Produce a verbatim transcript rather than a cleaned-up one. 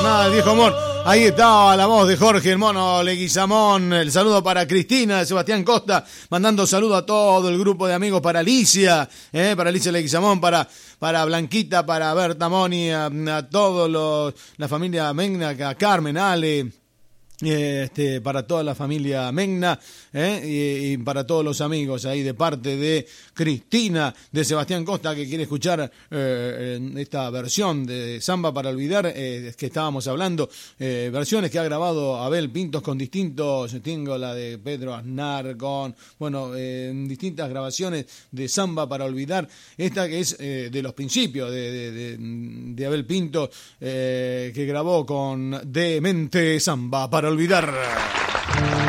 nada del viejo amor. Ahí estaba la voz de Jorge, el mono Leguizamón. El saludo para Cristina de Sebastián Costa, mandando saludo a todo el grupo de amigos, para Alicia, eh, para Alicia Leguizamón, para, para Blanquita, para Berta Moni, a, a todos los, la familia Megna, a Carmen, Ale, Este, para toda la familia Megna, ¿eh? y, y para todos los amigos ahí de parte de Cristina de Sebastián Costa, que quiere escuchar eh, esta versión de Samba para Olvidar, eh, que estábamos hablando, eh, versiones que ha grabado Abel Pintos con distintos, tengo la de Pedro Aznar con, bueno, eh, distintas grabaciones de Samba para Olvidar, esta que es eh, de los principios de, de, de, de Abel Pintos, eh, que grabó con Demente Samba para Olvidar.